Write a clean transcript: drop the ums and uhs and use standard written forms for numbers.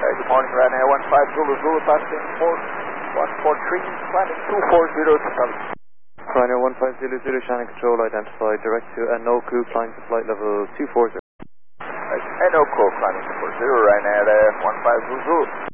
Good morning, Ryanair 15 Zulu Zulu, passing 4143, climbing 240 to 7. Ryanair 15 Zulu Zulu, Shannon Control identified, direct to Anoku, climb to flight level 240. Right, Anoku, climbing 240, Ryanair 15 Zulu Zulu.